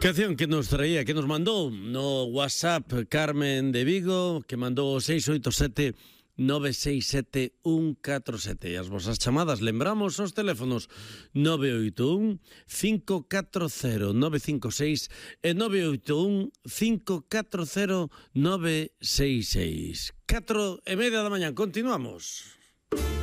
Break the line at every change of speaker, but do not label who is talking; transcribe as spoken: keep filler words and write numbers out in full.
Canción que nos traía, que nos mandou no WhatsApp Carmen de Vigo, que mandou seis oito sete nove seis sete un catro sete. As vosas chamadas, lembramos os teléfonos nove oito un cinco catro cero nove cinco seis e nove oito un cinco catro cero nove seis seis. Catro e media da mañá, continuamos.